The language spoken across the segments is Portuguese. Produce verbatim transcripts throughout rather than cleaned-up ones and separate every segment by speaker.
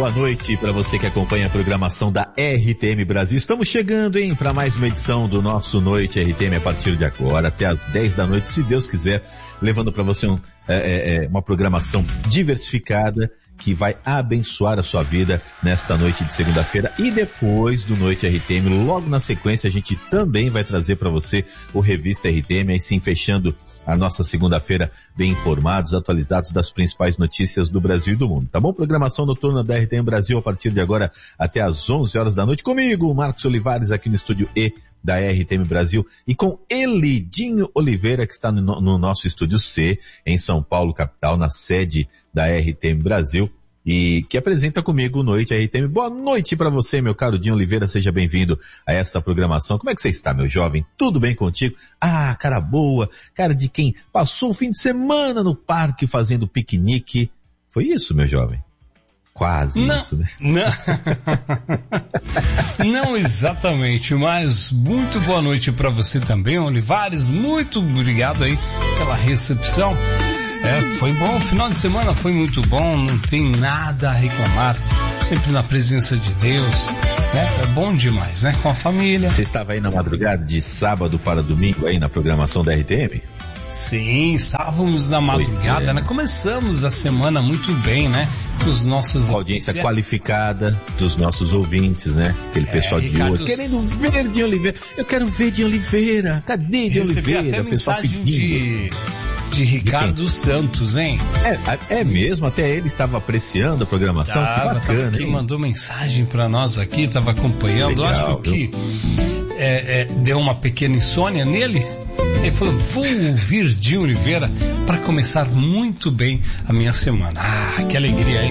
Speaker 1: boa noite para você que acompanha a programação da R T M Brasil. Estamos chegando, hein, para mais uma edição do nosso Noite R T M a partir de agora, até às dez da noite, se Deus quiser, levando para você um, é, é, uma programação diversificada que vai abençoar a sua vida nesta noite de segunda-feira. E depois do Noite R T M, logo na sequência, a gente também vai trazer para você o Revista R T M, aí sim fechando a nossa segunda-feira bem informados, atualizados das principais notícias do Brasil e do mundo, tá bom? Programação noturna da R T M Brasil a partir de agora até às onze horas da noite, comigo, Marcos Olivares, aqui no estúdio E da R T M Brasil, e com Elidinho Oliveira, que está no, no nosso estúdio C, em São Paulo, capital, na sede da R T M Brasil, e que apresenta comigo o Noite R T M. Boa noite para você, meu caro Dinho Oliveira, seja bem-vindo a essa programação. Como é que você está, meu jovem? Tudo bem contigo? Ah, cara boa, cara de quem passou o fim de semana no parque fazendo piquenique. Foi isso, meu jovem? Quase
Speaker 2: não,
Speaker 1: isso, né?
Speaker 2: Não, não exatamente, mas muito boa noite para você também, Olivares. Muito obrigado aí pela recepção. É, foi bom, o final de semana foi muito bom, não tem nada a reclamar, sempre na presença de Deus, né? É bom demais, né? Com a família.
Speaker 1: Você estava aí na madrugada de sábado para domingo aí na programação da R T M?
Speaker 2: Sim, estávamos na madrugada, é. né? Começamos a semana muito bem, né? Os nossos...
Speaker 1: A audiência é. qualificada dos nossos ouvintes, né? Aquele é, pessoal de
Speaker 2: Ricardo...
Speaker 1: hoje. Querendo ver de Oliveira. Eu quero ver de Oliveira. Cadê de
Speaker 2: Recebi
Speaker 1: Oliveira?
Speaker 2: Até pessoal mensagem de... de Ricardo de Santos, hein?
Speaker 1: É, é mesmo, até ele estava apreciando a programação,
Speaker 2: tava,
Speaker 1: que bacana,
Speaker 2: Quem mandou mensagem para nós aqui, estava acompanhando, legal, acho que é, é, deu uma pequena insônia nele. Ele falou, vou ouvir de Oliveira para começar muito bem a minha semana. Ah, que alegria, hein?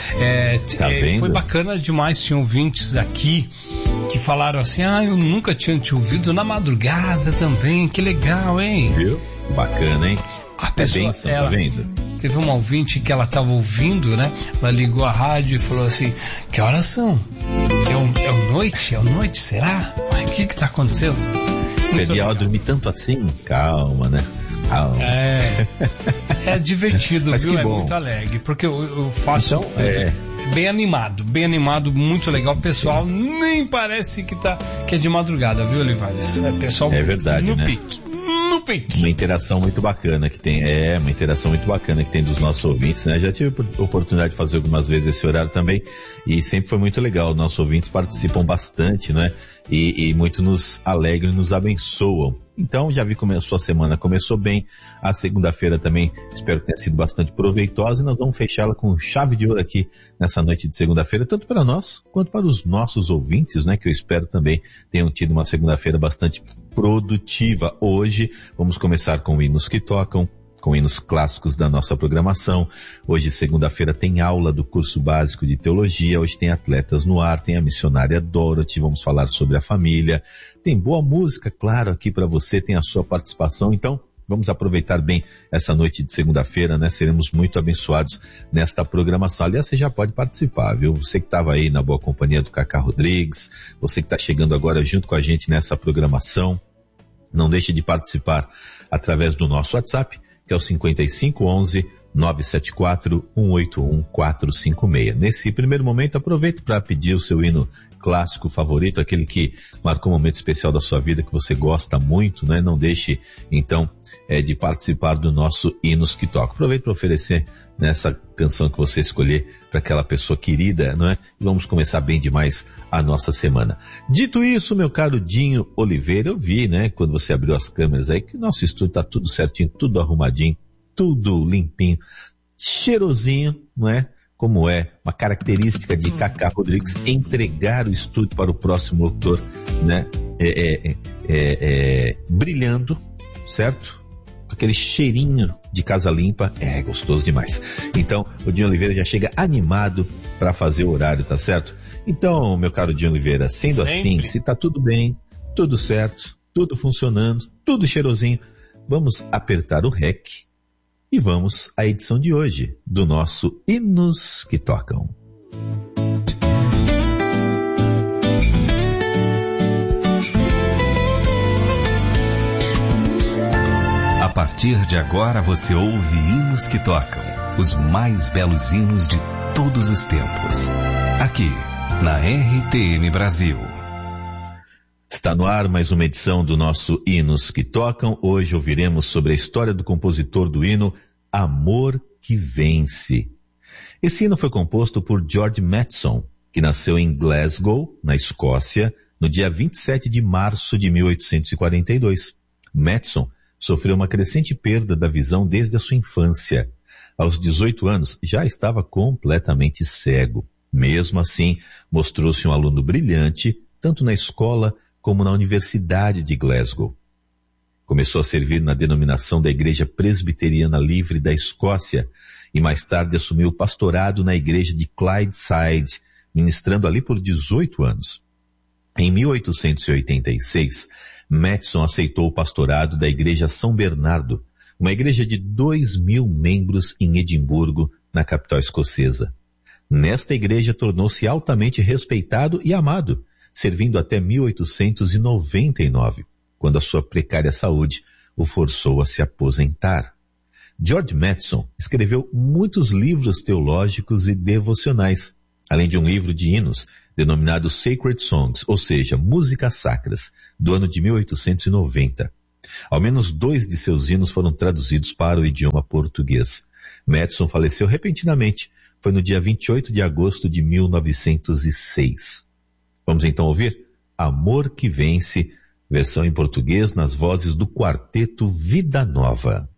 Speaker 2: É,
Speaker 1: tá
Speaker 2: é, foi bacana demais, tinha ouvintes aqui que falaram assim, ah, eu nunca tinha te ouvido na madrugada também, que legal, hein?
Speaker 1: Viu? Bacana, hein?
Speaker 2: A pessoa,
Speaker 1: é bênção,
Speaker 2: ela,
Speaker 1: tá vendo?
Speaker 2: Teve uma ouvinte que ela estava ouvindo, né? Ela ligou a rádio e falou assim, que horas são? É, um, é o noite? É o noite, será? O que que tá acontecendo?
Speaker 1: Perdi a dormir tanto assim? Calma, né? Calma.
Speaker 2: É, é divertido, viu? É
Speaker 1: bom.
Speaker 2: muito alegre, porque eu, eu faço
Speaker 1: então, é...
Speaker 2: bem animado, bem animado, muito sim, legal. O pessoal sim. nem parece que tá, que é de madrugada, viu, Olivares? É pessoal
Speaker 1: é verdade,
Speaker 2: no
Speaker 1: né?
Speaker 2: pique. No pique.
Speaker 1: Uma interação muito bacana que tem, é, uma interação muito bacana que tem dos nossos ouvintes, né? Já tive a oportunidade de fazer algumas vezes esse horário também, e sempre foi muito legal. Nossos ouvintes participam bastante, né? E, e muito nos alegram, nos abençoam. Então, já vi como a sua semana começou bem. A segunda-feira também espero que tenha sido bastante proveitosa, e nós vamos fechá-la com chave de ouro aqui nessa noite de segunda-feira, tanto para nós quanto para os nossos ouvintes, né? Que eu espero também tenham tido uma segunda-feira bastante produtiva. Hoje vamos começar com hinos que tocam, com hinos clássicos da nossa programação. Hoje, segunda-feira, tem aula do curso básico de teologia. Hoje tem atletas no ar, tem a missionária Dorothy, vamos falar sobre a família. Tem boa música, claro, aqui para você, tem a sua participação. Então, vamos aproveitar bem essa noite de segunda-feira, né? Seremos muito abençoados nesta programação. Aliás, você já pode participar, viu? Você que estava aí na boa companhia do Cacá Rodrigues, você que está chegando agora junto com a gente nessa programação, não deixe de participar através do nosso WhatsApp, que é o cinco cinco um um, nove sete quatro, um oito um, quatro cinco seis. Nesse primeiro momento, aproveite para pedir o seu hino clássico favorito, aquele que marcou um momento especial da sua vida, que você gosta muito, né? Não deixe, então, é, de participar do nosso Hinos que Toca. Aproveite para oferecer nessa canção que você escolher para aquela pessoa querida, não é? E vamos começar bem demais a nossa semana. Dito isso, meu caro Dinho Oliveira, eu vi, né, quando você abriu as câmeras aí, que o nosso estúdio tá tudo certinho, tudo arrumadinho, tudo limpinho, cheirosinho, não é? Como é uma característica de Cacá Rodrigues, entregar o estúdio para o próximo locutor, né? É, é, é, é, brilhando, certo? Aquele cheirinho de casa limpa, é gostoso demais. Então, o Dinho Oliveira já chega animado para fazer o horário, tá certo? Então, meu caro Dinho Oliveira, sendo Sempre. assim, se tá tudo bem, tudo certo, tudo funcionando, tudo cheirosinho, vamos apertar o rec e vamos à edição de hoje do nosso Hinos que Tocam.
Speaker 3: A partir de agora você ouve Hinos que Tocam, os mais belos hinos de todos os tempos. Aqui, na R T M Brasil.
Speaker 1: Está no ar mais uma edição do nosso Hinos que Tocam. Hoje ouviremos sobre a história do compositor do hino Amor que Vence. Esse hino foi composto por George Matheson, que nasceu em Glasgow, na Escócia, no dia vinte e sete de março de mil oitocentos e quarenta e dois. Matheson sofreu uma crescente perda da visão desde a sua infância. Aos dezoito anos, já estava completamente cego. Mesmo assim, mostrou-se um aluno brilhante, tanto na escola como na Universidade de Glasgow. Começou a servir na denominação da Igreja Presbiteriana Livre da Escócia e mais tarde assumiu o pastorado na igreja de Clydeside, ministrando ali por dezoito anos. Em mil oitocentos e oitenta e seis, Matheson aceitou o pastorado da Igreja São Bernardo, uma igreja de dois mil membros em Edimburgo, na capital escocesa. Nesta igreja tornou-se altamente respeitado e amado, servindo até mil oitocentos e noventa e nove, quando a sua precária saúde o forçou a se aposentar. George Matheson escreveu muitos livros teológicos e devocionais, além de um livro de hinos denominado Sacred Songs, ou seja, músicas sacras, do ano de mil oitocentos e noventa. Ao menos dois de seus hinos foram traduzidos para o idioma português. Matheson faleceu repentinamente. Foi no dia vinte e oito de agosto de mil novecentos e seis. Vamos então ouvir Amor que Vence, versão em português nas vozes do quarteto Vida Nova.